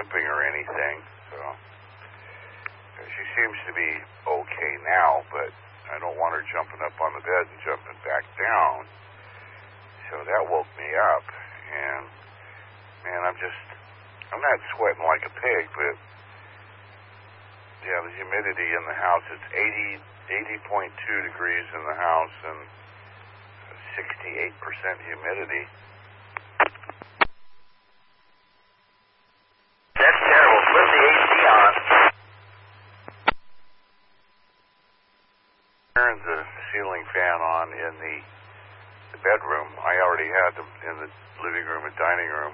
limping or anything. So she seems to be okay now, but I don't want her jumping up on the bed and jumping back down. So that woke me up, and man, I'm not sweating like a pig, but yeah, the humidity in the house, it's 80.2 degrees in the house and 68% humidity. That's terrible. Flip the AC on. Turned the ceiling fan on in the bedroom. I already had them in the living room and dining room.